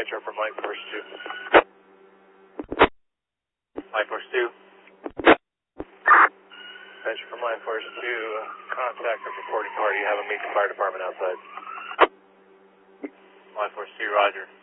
departure from Line Force 2. Line Force 2. Departure from Line Force 2. Contact the reporting party. Have a meet the fire department outside. Line Force 2, roger.